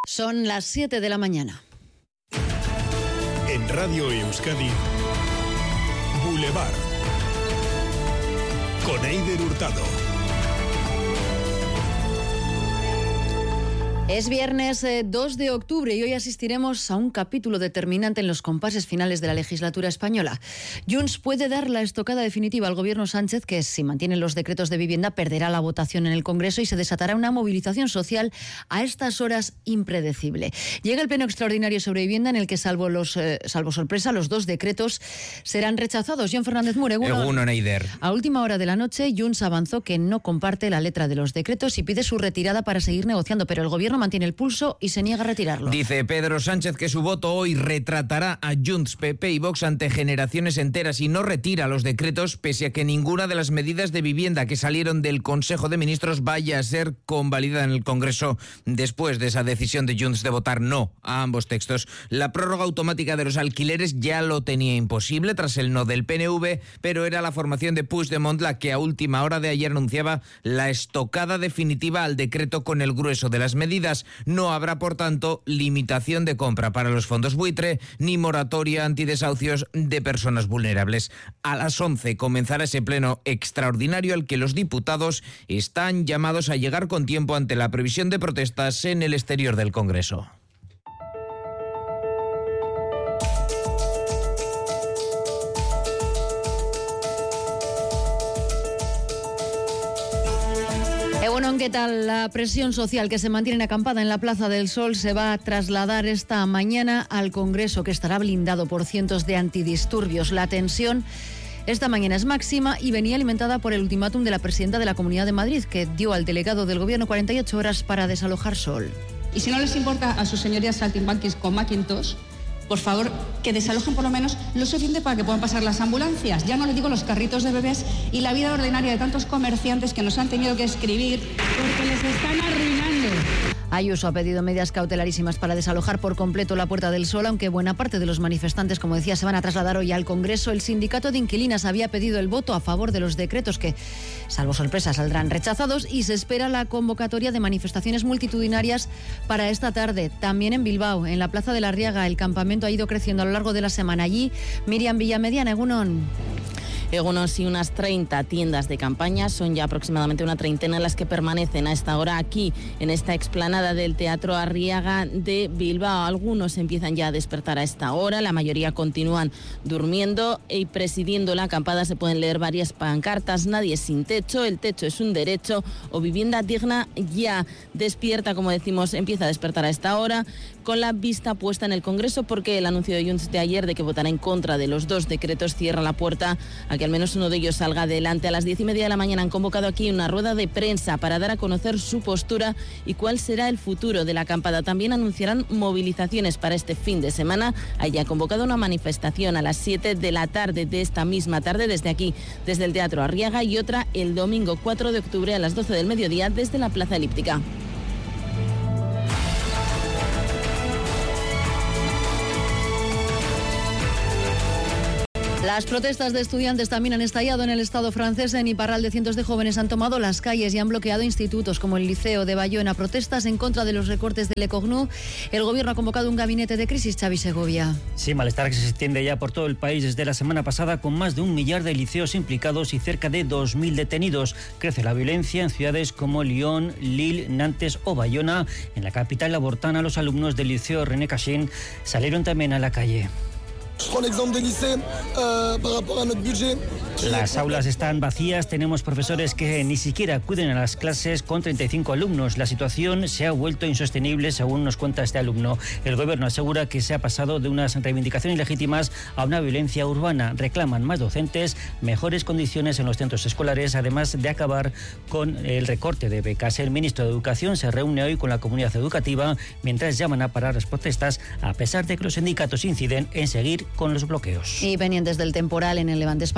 Son las 7 de la mañana. En Radio Euskadi, Boulevard, con Eider Hurtado. Es viernes 2 de octubre y hoy asistiremos a un capítulo determinante en los compases finales de la legislatura española. Junts puede dar la estocada definitiva al gobierno Sánchez, que si mantiene los decretos de vivienda perderá la votación en el Congreso y se desatará una movilización social a estas horas impredecible. Llega el pleno extraordinario sobre vivienda en el que, salvo sorpresa, los dos decretos serán rechazados. Jon Fernández Mur, Egunon, Eider. A última hora de la noche, Junts avanzó que no comparte la letra de los decretos y pide su retirada para seguir negociando, pero el gobierno mantiene el pulso y se niega a retirarlo. Dice Pedro Sánchez que su voto hoy retratará a Junts, PP y Vox ante generaciones enteras y no retira los decretos, pese a que ninguna de las medidas de vivienda que salieron del Consejo de Ministros vaya a ser convalidada en el Congreso después de esa decisión de Junts de votar no a ambos textos. La prórroga automática de los alquileres ya lo tenía imposible tras el no del PNV, pero era la formación de Puigdemont la que a última hora de ayer anunciaba la estocada definitiva al decreto con el grueso de las medidas. No habrá, por tanto, limitación de compra para los fondos buitre ni moratoria antidesahucios de personas vulnerables. A las 11 comenzará ese pleno extraordinario al que los diputados están llamados a llegar con tiempo ante la previsión de protestas en el exterior del Congreso. Bueno, ¿qué tal? La presión social que se mantiene acampada en la Plaza del Sol se va a trasladar esta mañana al Congreso, que estará blindado por cientos de antidisturbios. La tensión esta mañana es máxima y venía alimentada por el ultimátum de la presidenta de la Comunidad de Madrid, que dio al delegado del Gobierno 48 horas para desalojar Sol. Y si no les importa a sus señorías saltimbanquis con Macintosh, por favor, que desalojen por lo menos lo suficiente para que puedan pasar las ambulancias. Ya no les digo los carritos de bebés y la vida ordinaria de tantos comerciantes que nos han tenido que escribir porque les están arruinando. Ayuso ha pedido medidas cautelarísimas para desalojar por completo la Puerta del Sol, aunque buena parte de los manifestantes, como decía, se van a trasladar hoy al Congreso. El sindicato de inquilinas había pedido el voto a favor de los decretos que, salvo sorpresa, saldrán rechazados y se espera la convocatoria de manifestaciones multitudinarias para esta tarde. También en Bilbao, en la Plaza de la Arriaga, el campamento ha ido creciendo a lo largo de la semana. Allí, Miriam Villamediana, Egunon. Sí, unas 30 tiendas de campaña, son ya aproximadamente una treintena las que permanecen a esta hora aquí, en esta explanada del Teatro Arriaga de Bilbao. Algunos empiezan ya a despertar a esta hora, la mayoría continúan durmiendo y presidiendo la acampada se pueden leer varias pancartas: nadie sin techo, el techo es un derecho, o vivienda digna ya. Despierta, como decimos, empieza a despertar a esta hora, con la vista puesta en el Congreso, porque el anuncio de Junts de ayer de que votará en contra de los dos decretos cierra la puerta a que al menos uno de ellos salga adelante. A las 10:30 de la mañana han convocado aquí una rueda de prensa para dar a conocer su postura y cuál será el futuro de la acampada. También anunciarán movilizaciones para este fin de semana. Haya convocado una manifestación a las 7 de la tarde de esta misma tarde desde aquí, desde el Teatro Arriaga, y otra el domingo 4 de octubre a las 12 del mediodía desde la Plaza Elíptica. Las protestas de estudiantes también han estallado en el Estado francés. En Iparralde, cientos de jóvenes han tomado las calles y han bloqueado institutos como el Liceo de Bayona. Protestas en contra de los recortes de Le Cornu. El gobierno ha convocado un gabinete de crisis. Xavi Segovia. Sí, malestar que se extiende ya por todo el país desde la semana pasada, con más de 1 millar de liceos implicados y cerca de 2.000 detenidos. Crece la violencia en ciudades como Lyon, Lille, Nantes o Bayona. En la capital labortana, los alumnos del Liceo René Cassin salieron también a la calle. Las aulas están vacías, tenemos profesores que ni siquiera acuden a las clases con 35 alumnos. La situación se ha vuelto insostenible, según nos cuenta este alumno. El gobierno asegura que se ha pasado de unas reivindicaciones legítimas a una violencia urbana. Reclaman más docentes, mejores condiciones en los centros escolares, además de acabar con el recorte de becas. El ministro de Educación se reúne hoy con la comunidad educativa mientras llaman a parar las protestas, a pesar de que los sindicatos inciden en seguir con los bloqueos. Y pendientes del temporal en el Levante español, de nuevo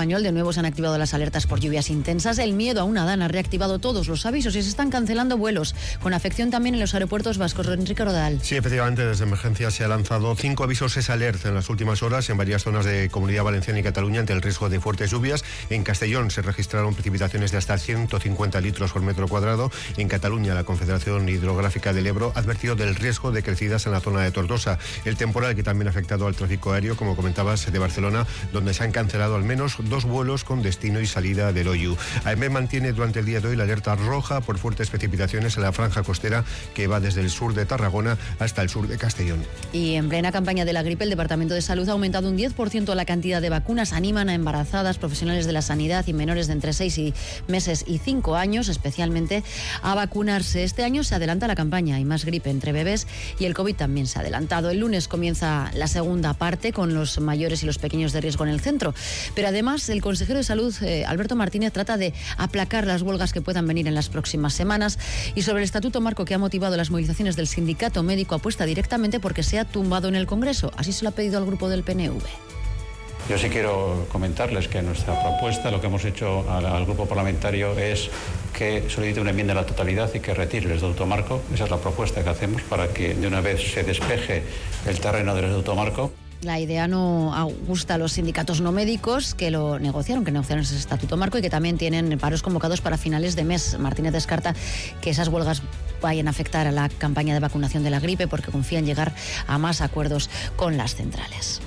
nuevo se han activado las alertas por lluvias intensas. El miedo a una dana ha reactivado todos los avisos y se están cancelando vuelos, con afección también en los aeropuertos vascos. Enrique Rodal. Sí, efectivamente, desde emergencia se ha lanzado 5 avisos S-Alert en las últimas horas en varias zonas de Comunidad Valenciana y Cataluña ante el riesgo de fuertes lluvias. En Castellón se registraron precipitaciones de hasta 150 litros por metro cuadrado. En Cataluña, la Confederación Hidrográfica del Ebro ha advertido del riesgo de crecidas en la zona de Tortosa. El temporal que también ha afectado al tráfico aéreo, como comentabas, de Barcelona, donde se han cancelado al menos 2 vuelos con destino y salida del Oyu. AEMET mantiene durante el día de hoy la alerta roja por fuertes precipitaciones en la franja costera que va desde el sur de Tarragona hasta el sur de Castellón. Y en plena campaña de la gripe, el Departamento de Salud ha aumentado un 10% la cantidad de vacunas. Animan a embarazadas, profesionales de la sanidad y menores de entre 6 meses y 5 años, especialmente, a vacunarse. Este año se adelanta la campaña. Hay más gripe entre bebés y el COVID también se ha adelantado. El lunes comienza la segunda parte con los mayores y los pequeños de riesgo en el centro. Pero además, el consejero de Salud, Alberto Martínez, trata de aplacar las huelgas que puedan venir en las próximas semanas. Y sobre el estatuto marco que ha motivado las movilizaciones del sindicato médico, apuesta directamente porque sea tumbado en el Congreso. Así se lo ha pedido al grupo del PNV. Yo sí quiero comentarles que nuestra propuesta, lo que hemos hecho al grupo parlamentario es que solicite una enmienda a la totalidad y que retire el estatuto marco. Esa es la propuesta que hacemos para que de una vez se despeje el terreno del estatuto marco. La idea no gusta a los sindicatos no médicos que lo negociaron, ese estatuto marco y que también tienen paros convocados para finales de mes. Martínez descarta que esas huelgas vayan a afectar a la campaña de vacunación de la gripe porque confía en llegar a más acuerdos con las centrales.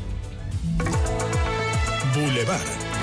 Boulevard.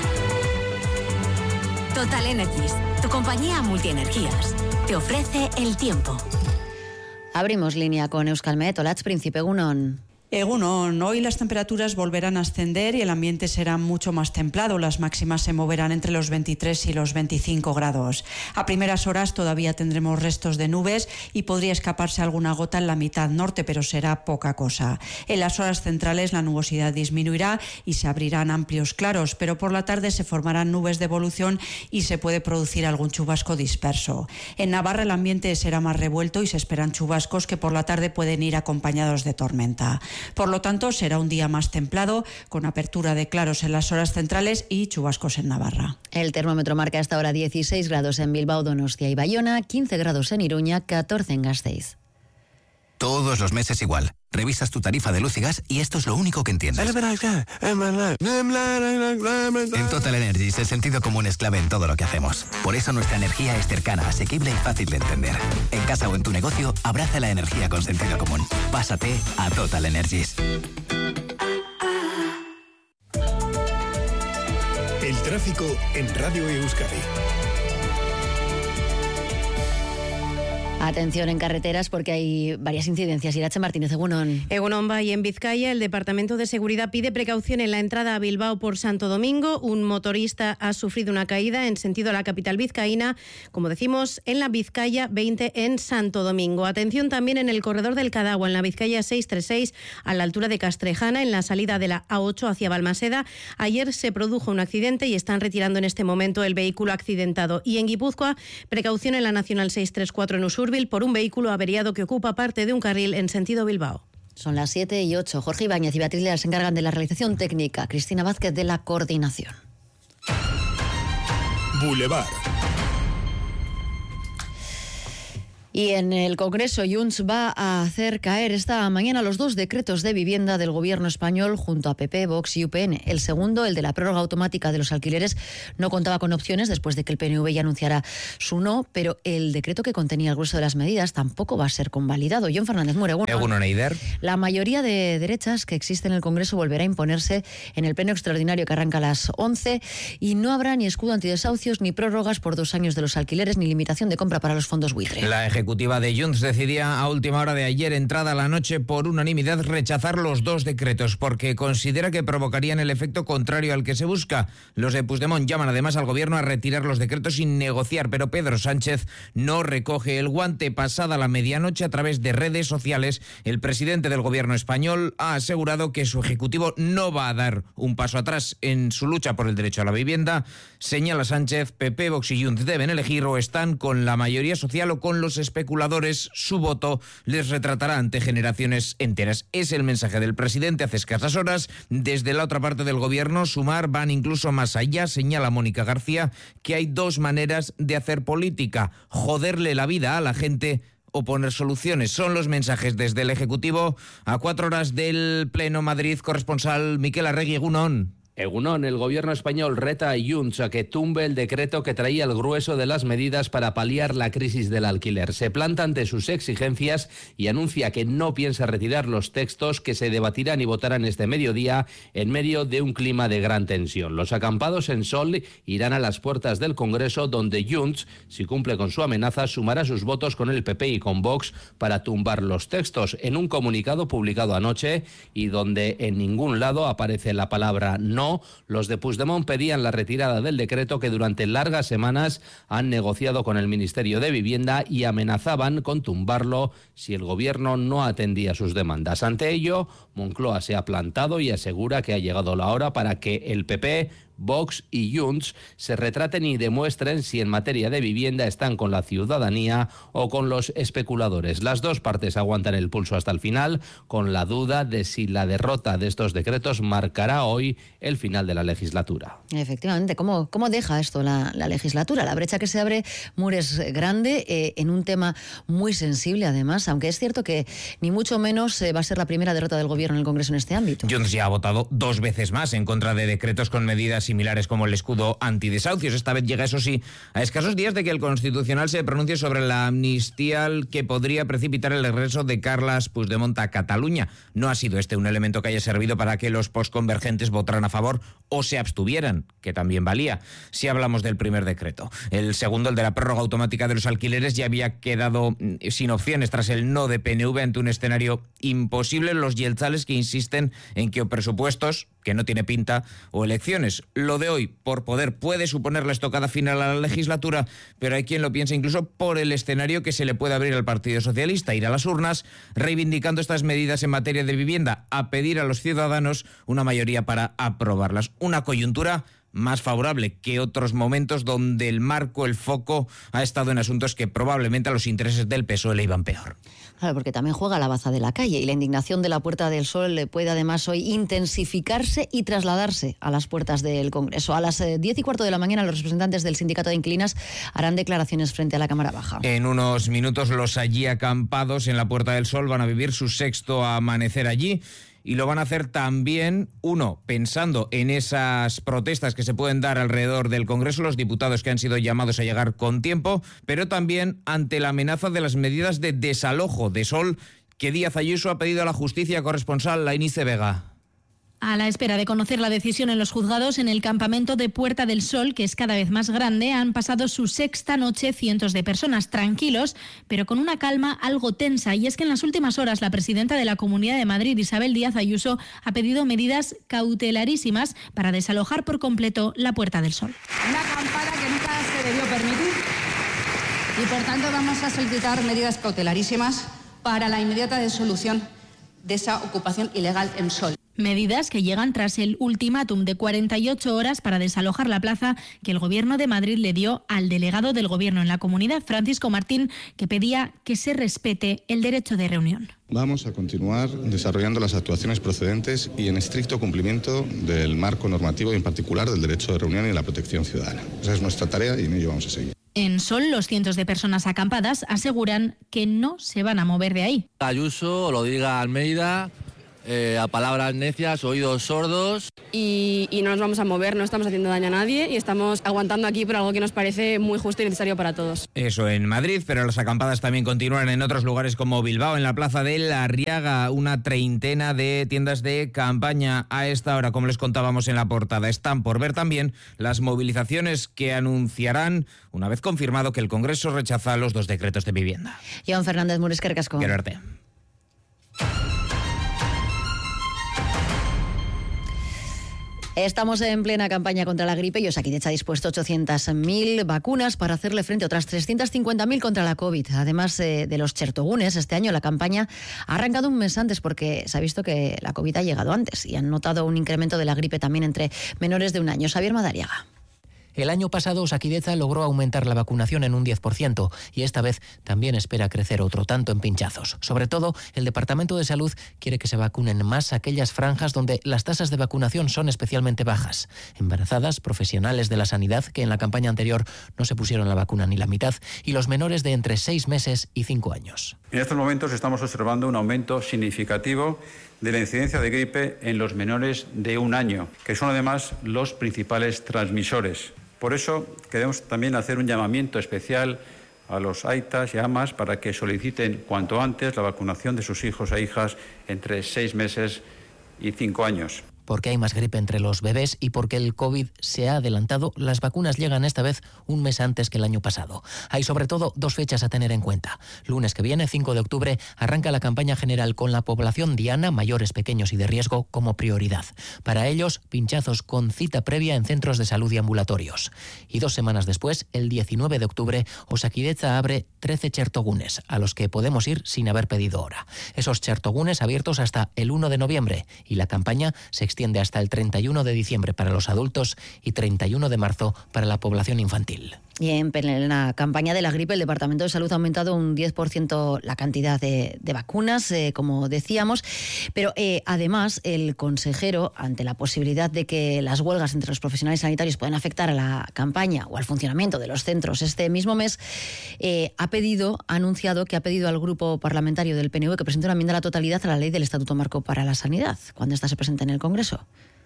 Total Energies, tu compañía multienergías, te ofrece el tiempo. Abrimos línea con Euskalmet. Olatz Príncipe, Egunon. Egunon, hoy las temperaturas volverán a ascender y el ambiente será mucho más templado. Las máximas se moverán entre los 23 y los 25 grados. A primeras horas todavía tendremos restos de nubes y podría escaparse alguna gota en la mitad norte, pero será poca cosa. En las horas centrales la nubosidad disminuirá y se abrirán amplios claros, pero por la tarde se formarán nubes de evolución y se puede producir algún chubasco disperso. En Navarra el ambiente será más revuelto y se esperan chubascos que por la tarde pueden ir acompañados de tormenta. Por lo tanto, será un día más templado, con apertura de claros en las horas centrales y chubascos en Navarra. El termómetro marca hasta ahora 16 grados en Bilbao, Donostia y Bayona, 15 grados en Iruña, 14 en Gasteiz. Todos los meses igual. Revisas tu tarifa de luz y gas y esto es lo único que entiendes. En Total Energies el sentido común es clave en todo lo que hacemos. Por eso nuestra energía es cercana, asequible y fácil de entender. En casa o en tu negocio, abraza la energía con sentido común. Pásate a Total Energies. El tráfico en Radio Euskadi. Atención en carreteras porque hay varias incidencias. Irache Martínez, Egunon. Egunon Bay, en Vizcaya, el Departamento de Seguridad pide precaución en la entrada a Bilbao por Santo Domingo. Un motorista ha sufrido una caída en sentido a la capital vizcaína, como decimos, en la Vizcaya 20 en Santo Domingo. Atención también en el corredor del Cadagua, en la Vizcaya 636, a la altura de Castrejana, en la salida de la A8 hacia Balmaseda. Ayer se produjo un accidente y están retirando en este momento el vehículo accidentado. Y en Guipúzcoa, precaución en la Nacional 634 en Usurbil por un vehículo averiado que ocupa parte de un carril en sentido Bilbao. Son las 7:08. Jorge Ibáñez y Beatriz Leal se encargan de la realización técnica. Cristina Vázquez de la coordinación. Boulevard. Y en el Congreso, Junts va a hacer caer esta mañana los 2 decretos de vivienda del Gobierno español junto a PP, Vox y UPN. El segundo, el de la prórroga automática de los alquileres, no contaba con opciones después de que el PNV ya anunciara su no, pero el decreto que contenía el grueso de las medidas tampoco va a ser convalidado. John Fernández Mure, la mayoría de derechas que existe en el Congreso volverá a imponerse en el pleno extraordinario que arranca a las 11 y no habrá ni escudo antidesahucios, ni prórrogas por 2 años de los alquileres, ni limitación de compra para los fondos buitre. La ejecutiva de Junts decidía a última hora de ayer, entrada la noche, por unanimidad rechazar los 2 decretos porque considera que provocarían el efecto contrario al que se busca. Los de Puigdemont llaman además al gobierno a retirar los decretos sin negociar, pero Pedro Sánchez no recoge el guante. Pasada la medianoche, a través de redes sociales, el presidente del gobierno español ha asegurado que su ejecutivo no va a dar un paso atrás en su lucha por el derecho a la vivienda. Señala Sánchez, PP, Vox y Junts deben elegir o están con la mayoría social o con los especuladores, su voto les retratará ante generaciones enteras. Es el mensaje del presidente hace escasas horas. Desde la otra parte del gobierno, Sumar van incluso más allá. Señala Mónica García que hay dos maneras de hacer política: joderle la vida a la gente o poner soluciones. Son los mensajes desde el Ejecutivo a 4 horas del Pleno Madrid. Corresponsal Miquel Arregui, Egunon. Egunon, el gobierno español reta a Junts a que tumbe el decreto que traía el grueso de las medidas para paliar la crisis del alquiler. Se planta ante sus exigencias y anuncia que no piensa retirar los textos que se debatirán y votarán este mediodía en medio de un clima de gran tensión. Los acampados en Sol irán a las puertas del Congreso, donde Junts, si cumple con su amenaza, sumará sus votos con el PP y con Vox para tumbar los textos. En un comunicado publicado anoche y donde en ningún lado aparece la palabra no, los de Puigdemont pedían la retirada del decreto que durante largas semanas han negociado con el Ministerio de Vivienda y amenazaban con tumbarlo si el gobierno no atendía sus demandas. Ante ello, Moncloa se ha plantado y asegura que ha llegado la hora para que el PP, Vox y Junts se retraten y demuestren si en materia de vivienda están con la ciudadanía o con los especuladores. Las dos partes aguantan el pulso hasta el final, con la duda de si la derrota de estos decretos marcará hoy el final de la legislatura. Efectivamente, ¿cómo deja esto la legislatura? La brecha que se abre, Mur, es grande en un tema muy sensible, además, aunque es cierto que ni mucho menos va a ser la primera derrota del gobierno en el Congreso en este ámbito. Junts ya ha votado 2 veces más en contra de decretos con medidas similares como el escudo antidesahucios. Esta vez llega, eso sí, a escasos días de que el Constitucional se pronuncie sobre la amnistía que podría precipitar el regreso de Carles Puigdemont a Cataluña. No ha sido este un elemento que haya servido para que los postconvergentes votaran a favor o se abstuvieran, que también valía, si hablamos del primer decreto. El segundo, el de la prórroga automática de los alquileres, ya había quedado sin opciones tras el no de PNV ante un escenario imposible. Los yeltzales que insisten en que o presupuestos, que no tiene pinta, o elecciones. Lo de hoy, por poder, puede suponer la estocada final a la legislatura, pero hay quien lo piensa incluso por el escenario que se le puede abrir al Partido Socialista: ir a las urnas reivindicando estas medidas en materia de vivienda, a pedir a los ciudadanos una mayoría para aprobarlas. Una coyuntura más favorable que otros momentos donde el marco, el foco, ha estado en asuntos que probablemente a los intereses del PSOE le iban peor. Claro, porque también juega la baza de la calle y la indignación de la Puerta del Sol puede además hoy intensificarse y trasladarse a las puertas del Congreso. A las 10:15 de la mañana los representantes del Sindicato de Inquilinas harán declaraciones frente a la Cámara Baja. En unos minutos los allí acampados en la Puerta del Sol van a vivir su sexto amanecer allí. Y lo van a hacer también, pensando en esas protestas que se pueden dar alrededor del Congreso, los diputados que han sido llamados a llegar con tiempo, pero también ante la amenaza de las medidas de desalojo de Sol que Díaz Ayuso ha pedido a la justicia. Corresponsal Lainice Vega. A la espera de conocer la decisión en los juzgados, en el campamento de Puerta del Sol, que es cada vez más grande, han pasado su sexta noche cientos de personas, tranquilos, pero con una calma algo tensa. Y es que en las últimas horas la presidenta de la Comunidad de Madrid, Isabel Díaz Ayuso, ha pedido medidas cautelarísimas para desalojar por completo la Puerta del Sol. Una acampada que nunca se debió permitir y, por tanto, vamos a solicitar medidas cautelarísimas para la inmediata disolución de esa ocupación ilegal en Sol. Medidas que llegan tras el ultimátum de 48 horas para desalojar la plaza que el Gobierno de Madrid le dio al delegado del Gobierno en la comunidad, Francisco Martín, que pedía que se respete el derecho de reunión. Vamos a continuar desarrollando las actuaciones procedentes y en estricto cumplimiento del marco normativo y en particular del derecho de reunión y la protección ciudadana. Esa es nuestra tarea y en ello vamos a seguir. En Sol, los cientos de personas acampadas aseguran que no se van a mover de ahí. Ayuso, lo diga Almeida, a palabras necias, oídos sordos. Y no nos vamos a mover, no estamos haciendo daño a nadie y estamos aguantando aquí por algo que nos parece muy justo y necesario para todos. Eso en Madrid, pero las acampadas también continúan en otros lugares como Bilbao, en la plaza de la Arriaga, una treintena de tiendas de campaña a esta hora, como les contábamos en la portada. Están por ver también las movilizaciones que anunciarán una vez confirmado que el Congreso rechaza los 2 decretos de vivienda. Joan Fernández Mur, eskerrik asko. Quiero verte. Estamos en plena campaña contra la gripe y Osakidetza ha dispuesto 800.000 vacunas para hacerle frente a otras 350.000 contra la COVID. Además de los chertogunes, este año la campaña ha arrancado un mes antes porque se ha visto que la COVID ha llegado antes y han notado un incremento de la gripe también entre menores de 1 año. Xavier Madariaga. El año pasado Osakidetza logró aumentar la vacunación en un 10% y esta vez también espera crecer otro tanto en pinchazos. Sobre todo, el Departamento de Salud quiere que se vacunen más aquellas franjas donde las tasas de vacunación son especialmente bajas. Embarazadas, profesionales de la sanidad que en la campaña anterior no se pusieron la vacuna ni la mitad, y los menores de entre 6 meses y 5 años. En estos momentos estamos observando un aumento significativo de la incidencia de gripe en los menores de 1 año, que son además los principales transmisores. Por eso queremos también hacer un llamamiento especial a los aitas y amas para que soliciten cuanto antes la vacunación de sus hijos e hijas entre 6 meses y 5 años. Porque hay más gripe entre los bebés y porque el COVID se ha adelantado, las vacunas llegan esta vez un mes antes que el año pasado. Hay sobre todo 2 fechas a tener en cuenta. Lunes que viene, 5 de octubre, arranca la campaña general con la población diana, mayores, pequeños y de riesgo, como prioridad. Para ellos, pinchazos con cita previa en centros de salud y ambulatorios. Y 2 semanas después, el 19 de octubre, Osakidetza abre 13 chertogunes, a los que podemos ir sin haber pedido hora. Esos chertogunes abiertos hasta el 1 de noviembre y la campaña se extiende hasta el 31 de diciembre para los adultos y 31 de marzo para la población infantil. Y en la campaña de la gripe, el Departamento de Salud ha aumentado un 10% la cantidad de vacunas, como decíamos, pero además el consejero, ante la posibilidad de que las huelgas entre los profesionales sanitarios puedan afectar a la campaña o al funcionamiento de los centros este mismo mes, ha anunciado que ha pedido al grupo parlamentario del PNV que presente una enmienda a la totalidad a la ley del Estatuto Marco para la Sanidad, cuando ésta se presente en el Congreso.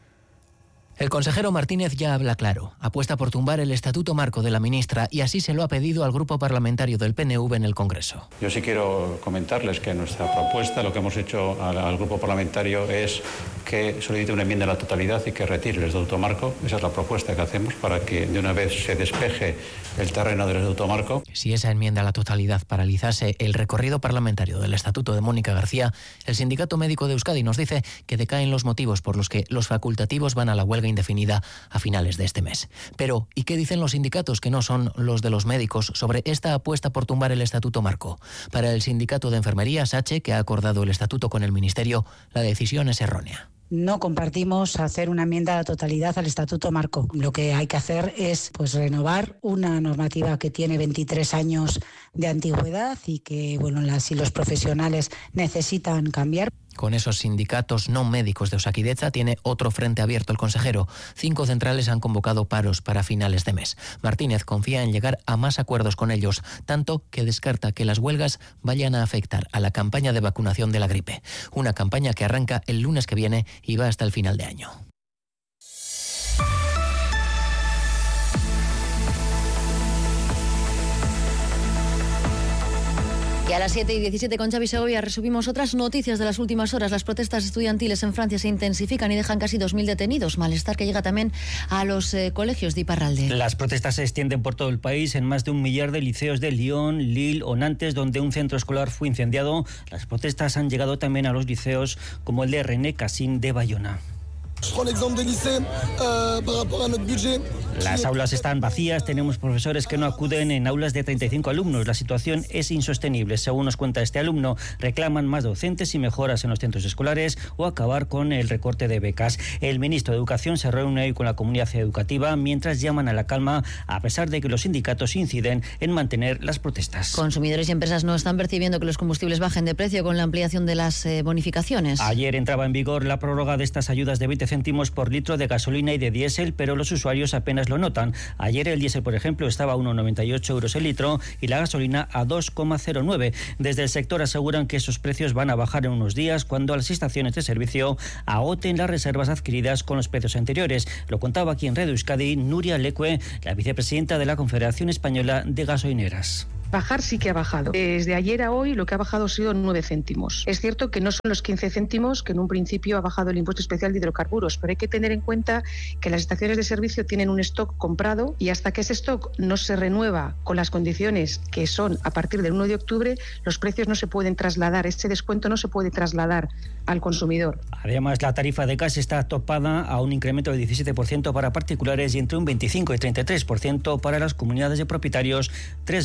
El consejero Martínez ya habla claro. Apuesta por tumbar el estatuto marco de la ministra y así se lo ha pedido al grupo parlamentario del PNV en el Congreso. Yo sí quiero comentarles que nuestra propuesta, lo que hemos hecho al grupo parlamentario es que solicite una enmienda a la totalidad y que retire el estatuto marco. Esa es la propuesta que hacemos para que de una vez se despeje el terreno del estatuto marco. Si esa enmienda a la totalidad paralizase el recorrido parlamentario del estatuto de Mónica García, el Sindicato Médico de Euskadi nos dice que decaen los motivos por los que los facultativos van a la huelga indefinida a finales de este mes. Pero, ¿y qué dicen los sindicatos que no son los de los médicos sobre esta apuesta por tumbar el estatuto marco? Para el sindicato de enfermería, SACHE, que ha acordado el estatuto con el Ministerio, la decisión es errónea. No compartimos hacer una enmienda a la totalidad al Estatuto Marco. Lo que hay que hacer es renovar una normativa que tiene 23 años de antigüedad y que si los profesionales necesitan cambiar. Con esos sindicatos no médicos de Osakidetza tiene otro frente abierto el consejero. 5 centrales han convocado paros para finales de mes. Martínez confía en llegar a más acuerdos con ellos, tanto que descarta que las huelgas vayan a afectar a la campaña de vacunación de la gripe. Una campaña que arranca el lunes que viene y va hasta el final de año. Y a las 7:17 con Xavi Segovia resumimos otras noticias de las últimas horas. Las protestas estudiantiles en Francia se intensifican y dejan casi 2.000 detenidos. Malestar que llega también a los colegios de Iparralde. Las protestas se extienden por todo el país en más de 1 millar de liceos de Lyon, Lille o Nantes, donde un centro escolar fue incendiado. Las protestas han llegado también a los liceos como el de René Cassin de Bayona. Las aulas están vacías, tenemos profesores que no acuden en aulas de 35 alumnos. La situación es insostenible. Según nos cuenta este alumno, reclaman más docentes y mejoras en los centros escolares o acabar con el recorte de becas. El ministro de Educación se reúne hoy con la comunidad educativa mientras llaman a la calma, a pesar de que los sindicatos inciden en mantener las protestas. Consumidores y empresas no están percibiendo que los combustibles bajen de precio con la ampliación de las bonificaciones. Ayer entraba en vigor la prórroga de estas ayudas de 20 céntimos por litro de gasolina y de diésel, pero los usuarios apenas lo notan. Ayer el diésel, por ejemplo, estaba a 1,98 euros el litro y la gasolina a 2,09. Desde el sector aseguran que esos precios van a bajar en unos días cuando las estaciones de servicio agoten las reservas adquiridas con los precios anteriores. Lo contaba aquí en Radio Euskadi Nuria Lecue, la vicepresidenta de la Confederación Española de Gasolineras. Bajar sí que ha bajado. Desde ayer a hoy lo que ha bajado ha sido 9 céntimos. Es cierto que no son los 15 céntimos que en un principio ha bajado el impuesto especial de hidrocarburos, pero hay que tener en cuenta que las estaciones de servicio tienen un stock comprado y hasta que ese stock no se renueva con las condiciones que son a partir del 1 de octubre, los precios no se pueden trasladar, ese descuento no se puede trasladar al consumidor. Además, la tarifa de gas está topada a un incremento del 17% para particulares y entre un 25 y 33% para las comunidades de propietarios, 3 veces menos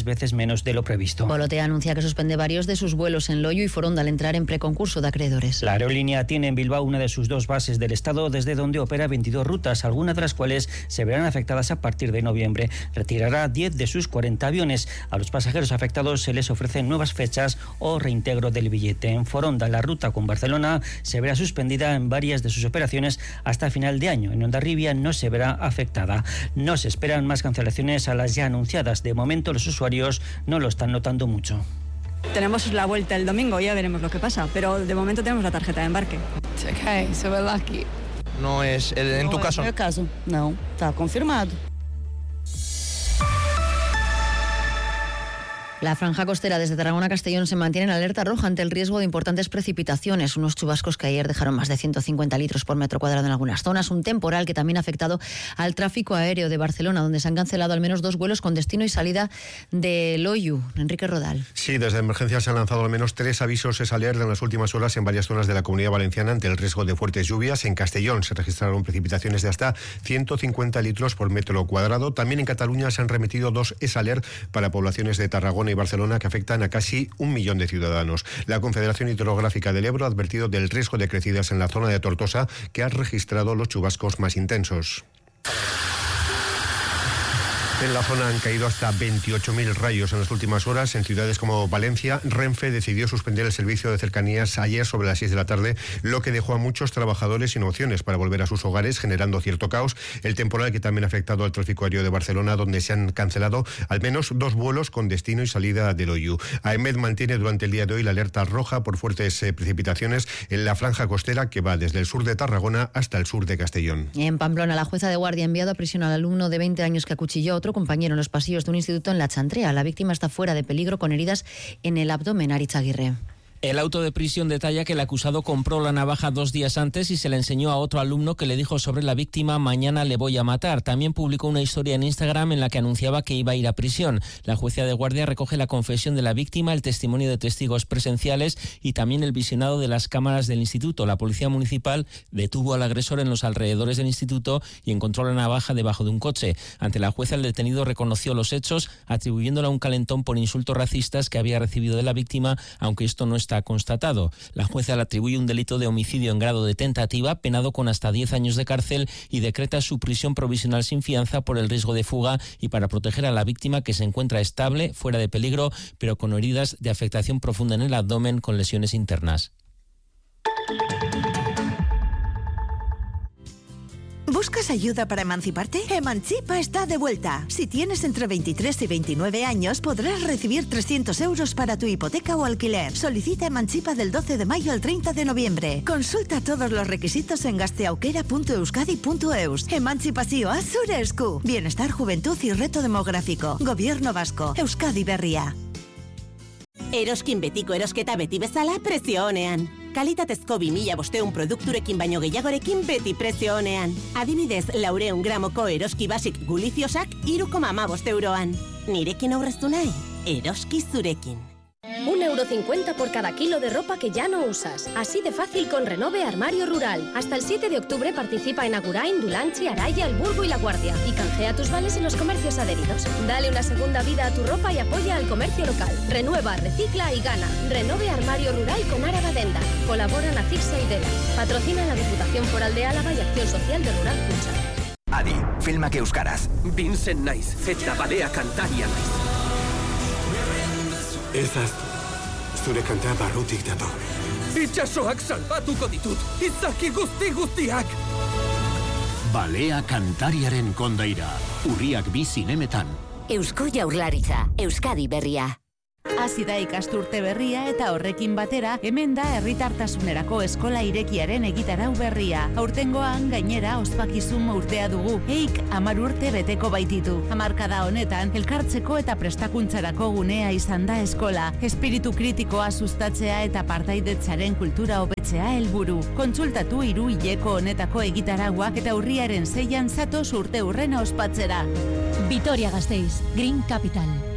menos de lo previsto. Volotea anuncia que suspende varios de sus vuelos en Loiu y Foronda al entrar en preconcurso de acreedores. La aerolínea tiene en Bilbao una de sus 2 bases del Estado, desde donde opera 22 rutas, algunas de las cuales se verán afectadas a partir de noviembre. Retirará 10 de sus 40 aviones. A los pasajeros afectados se les ofrecen nuevas fechas o reintegro del billete. En Foronda, la ruta con Barcelona se verá suspendida en varias de sus operaciones hasta final de año. En Hondarribia no se verá afectada. No se esperan más cancelaciones a las ya anunciadas. De momento los usuarios no lo están notando mucho. Tenemos la vuelta el domingo, ya veremos lo que pasa, pero de momento tenemos la tarjeta de embarque. Ok, so we're lucky. No es, en tu caso. En mi caso, no, está confirmado. La franja costera desde Tarragona a Castellón se mantiene en alerta roja ante el riesgo de importantes precipitaciones. Unos chubascos que ayer dejaron más de 150 litros por metro cuadrado en algunas zonas. Un temporal que también ha afectado al tráfico aéreo de Barcelona, donde se han cancelado al menos 2 vuelos con destino y salida de Loiu. Enrique Rodal. Sí, desde emergencia se han lanzado al menos 3 avisos alerta en las últimas horas en varias zonas de la Comunidad Valenciana ante el riesgo de fuertes lluvias. En Castellón se registraron precipitaciones de hasta 150 litros por metro cuadrado. También en Cataluña se han remitido 2 alert para poblaciones de Tarragona y Barcelona que afectan a casi 1 millón de ciudadanos. La Confederación Hidrográfica del Ebro ha advertido del riesgo de crecidas en la zona de Tortosa, que ha registrado los chubascos más intensos. En la zona han caído hasta 28.000 rayos en las últimas horas. En ciudades como Valencia, Renfe decidió suspender el servicio de cercanías ayer sobre las 6 de la tarde, lo que dejó a muchos trabajadores sin opciones para volver a sus hogares, generando cierto caos. El temporal que también ha afectado al tráfico aéreo de Barcelona, donde se han cancelado al menos 2 vuelos con destino y salida de Loiu. AEMET mantiene durante el día de hoy la alerta roja por fuertes precipitaciones en la franja costera que va desde el sur de Tarragona hasta el sur de Castellón. En Pamplona, la jueza de guardia ha enviado a prisión al alumno de 20 años que acuchilló a otro compañero en los pasillos de un instituto en La Chantrea. La víctima está fuera de peligro con heridas en el abdomen. Aritz Aguirre. El auto de prisión detalla que el acusado compró la navaja 2 días antes y se la enseñó a otro alumno que le dijo sobre la víctima: mañana le voy a matar. También publicó una historia en Instagram en la que anunciaba que iba a ir a prisión. La jueza de guardia recoge la confesión de la víctima, el testimonio de testigos presenciales y también el visionado de las cámaras del instituto. La policía municipal detuvo al agresor en los alrededores del instituto y encontró la navaja debajo de un coche. Ante la jueza, el detenido reconoció los hechos, atribuyéndole a un calentón por insultos racistas que había recibido de la víctima, aunque esto no está constatado. La jueza le atribuye un delito de homicidio en grado de tentativa, penado con hasta 10 años de cárcel, y decreta su prisión provisional sin fianza por el riesgo de fuga y para proteger a la víctima, que se encuentra estable, fuera de peligro, pero con heridas de afectación profunda en el abdomen con lesiones internas. ¿Buscas ayuda para emanciparte? Emancipa está de vuelta. Si tienes entre 23 y 29 años, podrás recibir 300 euros para tu hipoteca o alquiler. Solicita Emancipa del 12 de mayo al 30 de noviembre. Consulta todos los requisitos en gasteaukera.euskadi.eus. Emantzipazioa zure esku. Bienestar, juventud y reto demográfico. Gobierno vasco. Euskadi berria. Eroskin betiko erosketa beti bezala prezio onean. Kalitatezko 2500 produkturekin baino gehiagorekin beti prezio onean. Adibidez, 400 gramoko eroski basik guliziosak 3,15 euroan. Nirekin aurreztu nahi? Eroski zurekin. 1,50 € por cada kilo de ropa que ya no usas. Así de fácil con Renove Armario Rural. Hasta el 7 de octubre participa en Agurain, Dulantzi, Araya, El Burgo y La Guardia. Y canjea tus vales en los comercios adheridos. Dale una segunda vida a tu ropa y apoya al comercio local. Renueva, recicla y gana. Renove Armario Rural con Araba Denda. Colaboran Acirsa y Dela. Patrocina la Diputación Foral de Álava y Acción Social de Rural Cucha. Adi, filmak euskaraz. Vincent naiz, eta balea kantaria naiz. Ezaztu, zure kantea barrutik dator. Itxasoak salbatuko ditut, izaki guztiak! Balea kantariaren kondaira, urriak 2 zinemetan. Eusko Jaurlaritza, Euskadi berria. Hasi da ikasturte berria eta horrekin batera hemen da herritartasunerako eskola irekiaren egitarau berria. Aurtengoan gainera ospakizun urtea dugu. Eik 10 urte beteko baititu. Hamarkada honetan elkartzeko eta prestakuntzarako gunea izan da eskola. Espiritu kritikoa sustatzea eta partaidetzaren kultura hobetzea helburu. Kontsultatu 3 hileko honetako egitaraua eta urriaren 6an zatoz urte hurrena ospatzera. Vitoria-Gasteiz, Green Capital.